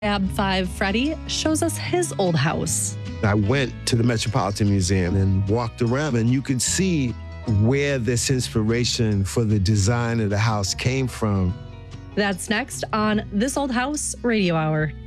Fab 5 Freddy shows us his old house. I went to the Metropolitan Museum and walked around, and you could see where this inspiration for the design of the house came from. That's next on This Old House Radio Hour.